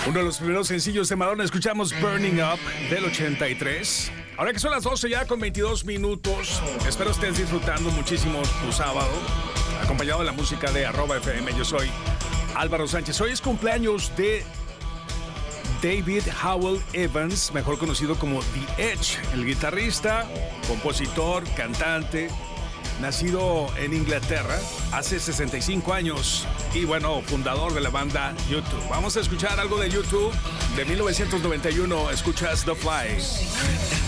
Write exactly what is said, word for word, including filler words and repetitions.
Uno de los primeros sencillos de Madonna, escuchamos Burning Up del ochenta y tres. Ahora que son las doce ya con veintidós minutos, espero estés disfrutando muchísimo tu sábado, acompañado de la música de arroba F M. Yo soy Álvaro Sánchez. Hoy es cumpleaños de David Howell Evans, mejor conocido como The Edge, el guitarrista, compositor, cantante, nacido en Inglaterra hace sesenta y cinco años y bueno, fundador de la banda U dos. Vamos a escuchar algo de U dos de mil novecientos noventa y uno. Escuchas The Fly.